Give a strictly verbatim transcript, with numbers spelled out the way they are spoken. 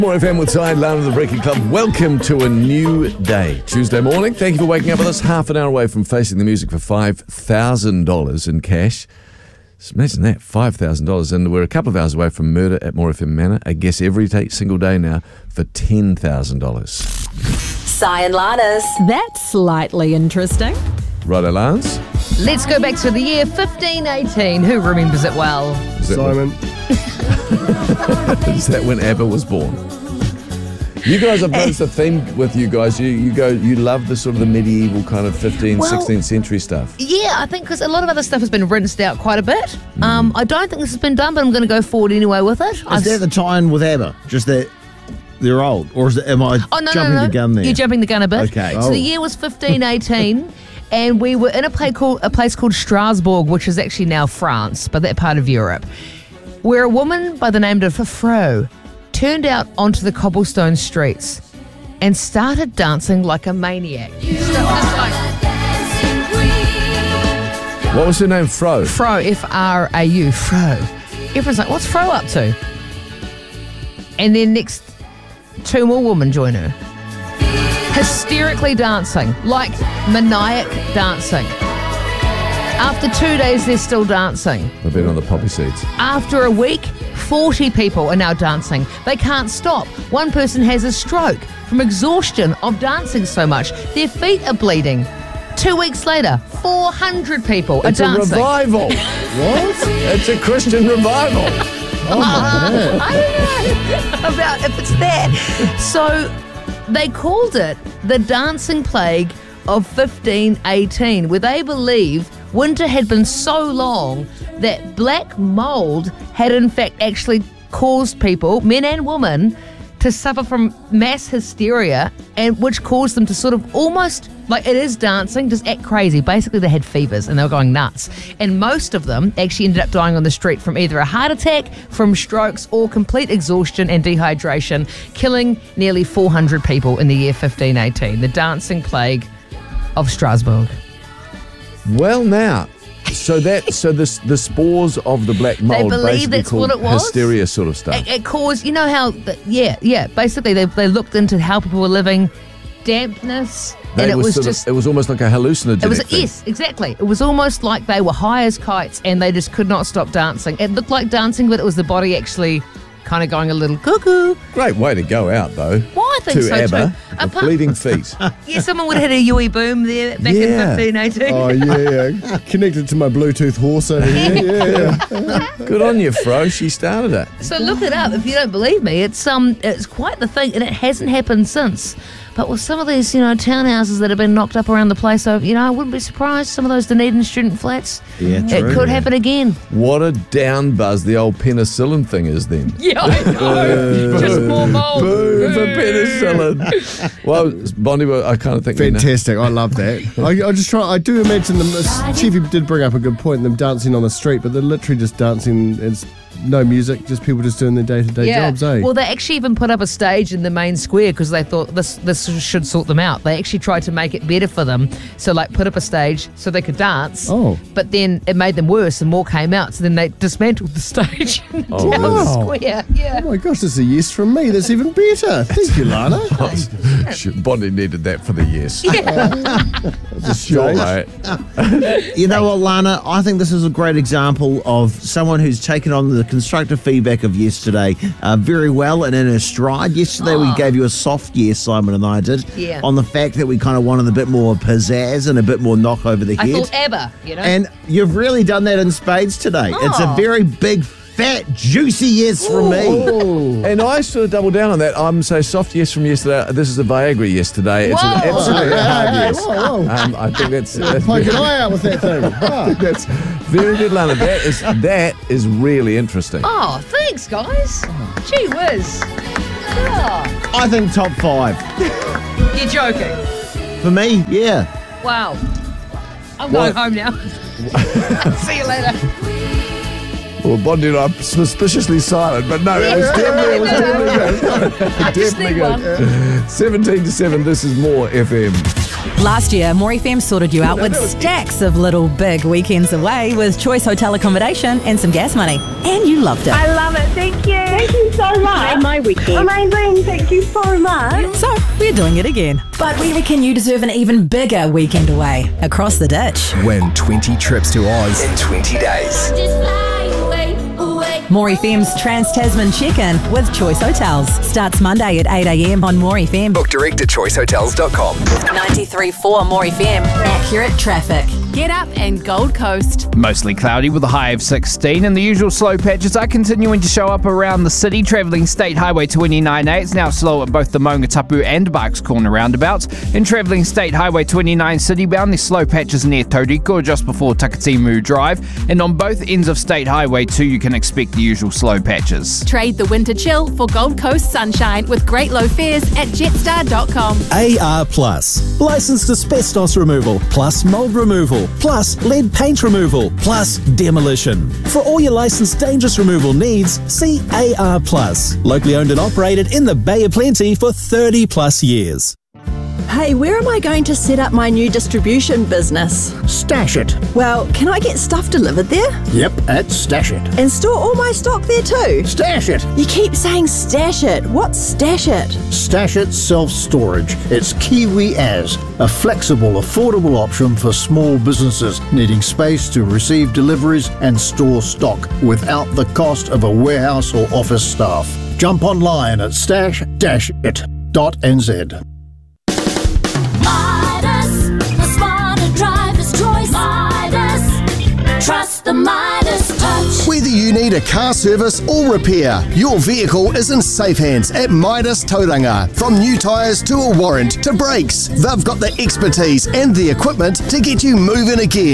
More F M with Side Lana of the Breaking Club. Welcome to a new day. Tuesday morning. Thank you for waking up with us. Half an hour away from facing the music for five thousand dollars in cash. Just imagine that, five thousand dollars. And we're a couple of hours away from Murder at More F M Manor. I guess every day, single day now for ten thousand dollars. Si and Lana's. That's slightly interesting. Righto, Lance? Let's go back to the year fifteen eighteen. Who remembers it well? Is that Simon. When, is that when ABBA was born? You guys, I've noticed a theme with you guys. You you go, you love the sort of the medieval kind of fifteenth, Well, sixteenth century stuff. Yeah, I think because a lot of other stuff has been rinsed out quite a bit. Mm. Um, I don't think this has been done, but I'm going to go forward anyway with it. Is that the tie-in with ABBA? Just that they're old? Or is it, am I oh, no, jumping no, no. the gun there? You're jumping the gun a bit. Okay. So Oh. the year was fifteen eighteen. And we were in a, play called, a place called Strasbourg, which is actually now France, but that part of Europe, where a woman by the name of Fro turned out onto the cobblestone streets and started dancing like a maniac. What was her name? Fro? Fro, F R A U, Fro. Everyone's like, what's Fro up to? And then next, two more women join her. Hysterically dancing, like maniac dancing. After two days, they're still dancing. I've been on the poppy seeds. After a week, forty people are now dancing. They can't stop. One person has a stroke from exhaustion of dancing so much. Their feet are bleeding. Two weeks later, four hundred people are It's dancing. a revival. What? It's a Christian revival. Oh, my God. I don't know about if it's that. So they called it the dancing plague of fifteen eighteen, where they believe winter had been so long that black mold had in fact actually caused people, men and women, to suffer from mass hysteria, and which caused them to sort of almost, like it is dancing, just act crazy. Basically, they had fevers and they were going nuts. And most of them actually ended up dying on the street from either a heart attack, from strokes, or complete exhaustion and dehydration, killing nearly four hundred people in the year fifteen eighteen. The dancing plague of Strasbourg. Well, now, so that so this the spores of the black mold believe basically that's called what it was? hysteria sort of stuff. It, it caused, you know how, the, yeah, yeah, basically they, they looked into how people were living, dampness, They and it was was sort just... of, it was almost like a hallucinogenic It was thing. yes, exactly. It was almost like they were high as kites and they just could not stop dancing. It looked like dancing, but it was the body actually kind of going a little cuckoo. Great way to go out, though. Well, I think to so ABBA, too. with Apart- bleeding feet. Yeah, someone would have had a Yui boom there back Yeah. in fifteen eighteen. Oh, yeah, yeah. Connected to my Bluetooth horse over here. Yeah, yeah. Good on you, Fro. She started it. So look it up if you don't believe me. It's um, it's quite the thing, and it hasn't happened since. But with some of these, you know, townhouses that have been knocked up around the place, so you know, I wouldn't be surprised. Some of those Dunedin student flats, Yeah, it true, could yeah. happen again. What a down buzz the old penicillin thing is then. Yeah, I know. Just more mold. Boo for penicillin. Well, Bondi, I kind of think we know. Fantastic. I love that. I, I just try. I do imagine them. Chiefy did bring up a good point. Them dancing on the street, but they're literally just dancing. It's no music, just people just doing their day-to-day jobs. Eh? Well, they actually even put up a stage in the main square because they thought this this should sort them out. They actually tried to make it better for them. So, like, put up a stage so they could dance. Oh. But then it made them worse and more came out. So then they dismantled the stage in the Oh, town really? square. Yeah. Oh my gosh, that's a yes from me. That's even better. Thank you, Lana. Bondi needed that for the yes. Just Sure, strange. mate. You know what, Lana? I think this is a great example of someone who's taken on the constructive feedback of yesterday uh, very well and in her stride. Yesterday we gave you a soft yes, Simon and I did, Yeah. on the fact that we kind of wanted a bit more pizzazz and a bit more knock over the I head. thought ABBA, you know. And you've really done that in spades today. It's a Oh. very big, fat, juicy yes from me. And I sort of double down on that. I'm so soft yes from yesterday. This is a Viagra yes today. It's Whoa. an absolutely hard yes. Whoa, whoa. Um, I think that's, that's Poke very, an eye out with that thing. Ah. that's very good, Lana. That is that is really interesting. Oh, thanks, guys. Gee whiz. Oh, I think top five. you're joking. For me, yeah. Wow. I'm What? going home now. See you later. Well, Bondi and I are suspiciously silent, but no, it was definitely, it was definitely good. I just definitely need one. good. seventeen to seven, this is More F M. Last year, More F M sorted you out with stacks of little big weekends away with choice hotel accommodation and some gas money. And you loved it. I love it. Thank you. Thank you so much. Made my weekend. Amazing. Thank you so much. So, we're doing it again. But we reckon you deserve an even bigger weekend away across the ditch. Win twenty trips to Oz in twenty days. More F M's Trans-Tasman Check-In with Choice Hotels. Starts Monday at eight a m on More F M. Book direct at choice hotels dot com. ninety-three point four More F M. Accurate traffic. Get Up and Gold Coast. Mostly cloudy with a high of sixteen, and the usual slow patches are continuing to show up around the city. Travelling State Highway twenty-nine A, it's now slow at both the Maungatapu and Barks Corner roundabouts. In travelling State Highway twenty-nine citybound, there's slow patches near Tauriko just before Takatimu Drive, and on both ends of State Highway two you can expect the usual slow patches. Trade the winter chill for Gold Coast sunshine with great low fares at jetstar dot com. A R Plus. Licensed asbestos removal, plus mould removal, plus lead paint removal, plus demolition. For all your licensed dangerous removal needs, see A R Plus. Locally owned and operated in the Bay of Plenty for thirty plus years. Hey, where am I going to set up my new distribution business? Stash It. Well, can I get stuff delivered there? Yep, at Stash It. And store all my stock there too? Stash It. You keep saying Stash It. What's Stash It? Stash It Self-Storage. It's Kiwi as, a flexible, affordable option for small businesses needing space to receive deliveries and store stock without the cost of a warehouse or office staff. Jump online at stash dash it dot n z. Trust the Midas touch. Whether you need a car service or repair, your vehicle is in safe hands at Midas Tauranga. From new tyres to a warrant to brakes, they've got the expertise and the equipment to get you moving again.